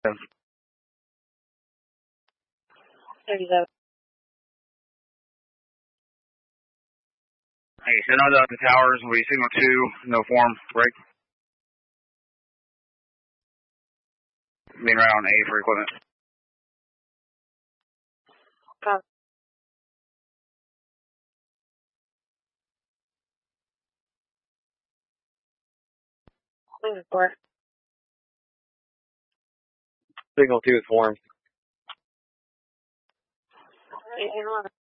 37. Hey, send out the towers. We signal 2, no form, break. Being right on A for equipment. Copy. Please report. Signal 2 is formed. 1811.